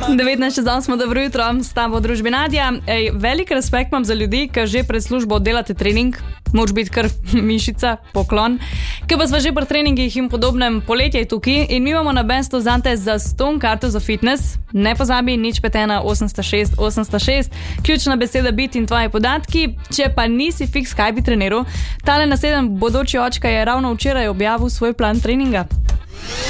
19:08 dobro jutro, s tabo v družbi Nadja. Velik respekt imam za ljudi, ki že pred službo oddelate trening. Moč biti kar mišica, poklon. Ker pa smo že pri treningih in podobnem, poletje je tukaj in mi imamo na Bestu zante za ston karto za fitness. Ne pozabi, nič petena 806 806, ključna beseda biti in tvoji podatki. Če pa nisi fiks, kaj bi treniral, tale naseden bodoči očka je ravno včeraj objavil svoj plan treninga.